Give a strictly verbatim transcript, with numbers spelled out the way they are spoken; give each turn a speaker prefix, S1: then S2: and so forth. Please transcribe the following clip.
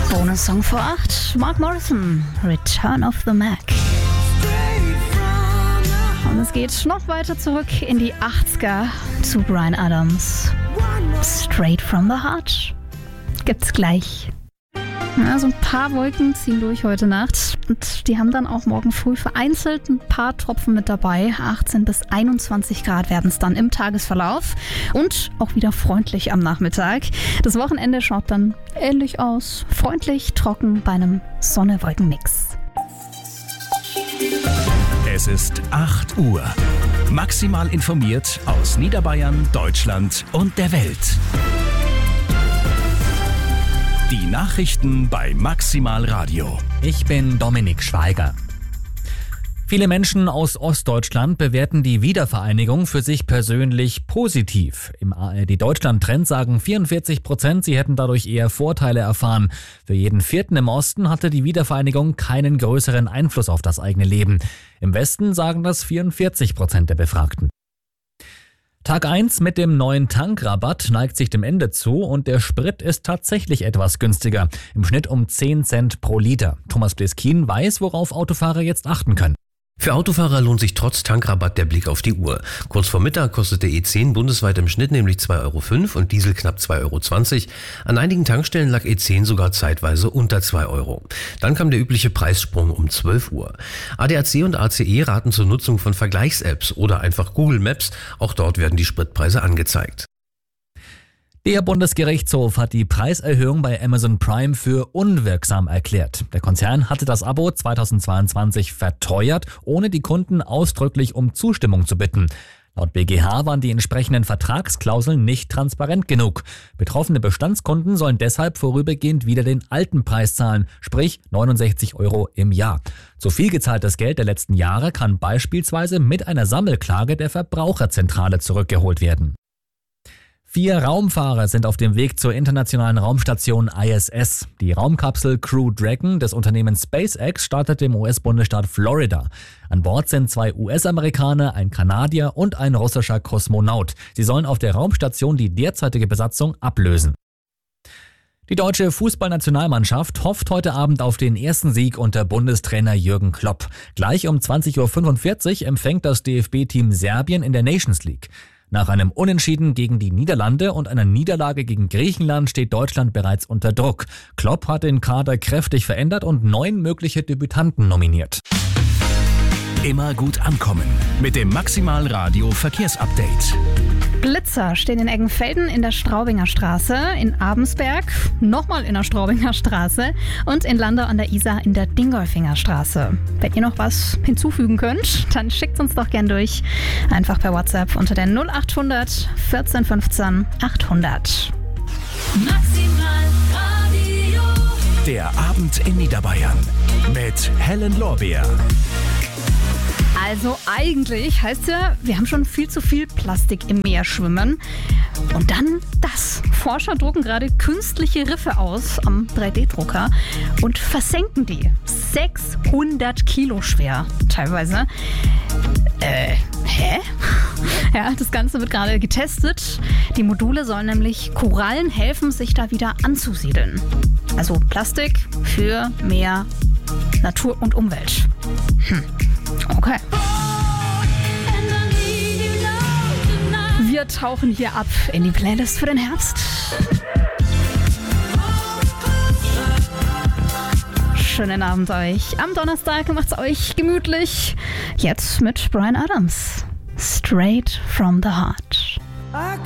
S1: Bonus-Song vor acht. Mark Morrison, Return of the Mac. Und es geht noch weiter zurück in die achtziger zu Bryan Adams. Straight from the Heart. Gibt's gleich. Ja, so ein paar Wolken ziehen durch heute Nacht und die haben dann auch morgen früh vereinzelt ein paar Tropfen mit dabei. achtzehn bis einundzwanzig Grad werden es dann im Tagesverlauf und auch wieder freundlich am Nachmittag. Das Wochenende schaut dann ähnlich aus. Freundlich, trocken bei einem Sonne-Wolken-Mix.
S2: Es ist acht Uhr. Maximal informiert aus Niederbayern, Deutschland und der Welt. Die Nachrichten bei Maximal Radio.
S3: Ich bin Dominik Schweiger. Viele Menschen aus Ostdeutschland bewerten die Wiedervereinigung für sich persönlich positiv. Im A R D-Deutschland-Trend sagen vierundvierzig Prozent, sie hätten dadurch eher Vorteile erfahren. Für jeden Vierten im Osten hatte die Wiedervereinigung keinen größeren Einfluss auf das eigene Leben. Im Westen sagen das vierundvierzig Prozent der Befragten. Tag eins mit dem neuen Tankrabatt neigt sich dem Ende zu und der Sprit ist tatsächlich etwas günstiger. Im Schnitt um zehn Cent pro Liter. Thomas Bleskin weiß, worauf Autofahrer jetzt achten können.
S4: Für Autofahrer lohnt sich trotz Tankrabatt der Blick auf die Uhr. Kurz vor Mittag kostet der E zehn bundesweit im Schnitt nämlich zwei Euro fünf und Diesel knapp zwei Euro zwanzig. An einigen Tankstellen lag E zehn sogar zeitweise unter zwei Euro. Dann kam der übliche Preissprung um zwölf Uhr. A D A C und A C E raten zur Nutzung von Vergleichs-Apps oder einfach Google Maps. Auch dort werden die Spritpreise angezeigt.
S3: Der Bundesgerichtshof hat die Preiserhöhung bei Amazon Prime für unwirksam erklärt. Der Konzern hatte das Abo zweitausendzweiundzwanzig verteuert, ohne die Kunden ausdrücklich um Zustimmung zu bitten. Laut B G H waren die entsprechenden Vertragsklauseln nicht transparent genug. Betroffene Bestandskunden sollen deshalb vorübergehend wieder den alten Preis zahlen, sprich neunundsechzig Euro im Jahr. Zu viel gezahltes Geld der letzten Jahre kann beispielsweise mit einer Sammelklage der Verbraucherzentrale zurückgeholt werden. Vier Raumfahrer sind auf dem Weg zur internationalen Raumstation I S S. Die Raumkapsel Crew Dragon des Unternehmens SpaceX startet im U S-Bundesstaat Florida. An Bord sind zwei U S-Amerikaner, ein Kanadier und ein russischer Kosmonaut. Sie sollen auf der Raumstation die derzeitige Besatzung ablösen. Die deutsche Fußballnationalmannschaft hofft heute Abend auf den ersten Sieg unter Bundestrainer Jürgen Klopp. Gleich um zwanzig Uhr fünfundvierzig empfängt das D F B-Team Serbien in der Nations League. Nach einem Unentschieden gegen die Niederlande und einer Niederlage gegen Griechenland steht Deutschland bereits unter Druck. Klopp hat den Kader kräftig verändert und neun mögliche Debütanten nominiert.
S2: Immer gut ankommen mit dem Maximal Radio Verkehrsupdate.
S1: Blitzer stehen in Eggenfelden in der Straubinger Straße, in Abensberg nochmal in der Straubinger Straße und in Landau an der Isar in der Dingolfinger Straße. Wenn ihr noch was hinzufügen könnt, dann schickt uns doch gern durch. Einfach per WhatsApp unter der null achthundert vierzehn fünfzehn achthundert.
S5: Maximal Radio.
S2: Der Abend in Niederbayern mit Helen Lorbeer.
S1: Also eigentlich heißt ja, wir haben schon viel zu viel Plastik im Meer schwimmen. Und dann das. Forscher drucken gerade künstliche Riffe aus am drei D Drucker und versenken die. sechshundert Kilo schwer teilweise. Äh, hä? Ja, das Ganze wird gerade getestet. Die Module sollen nämlich Korallen helfen, sich da wieder anzusiedeln. Also Plastik für mehr Natur und Umwelt. Hm. Okay. Wir tauchen hier ab in die Playlist für den Herbst. Schönen Abend euch. Am Donnerstag macht's euch gemütlich. Jetzt mit Bryan Adams. Straight from the Heart.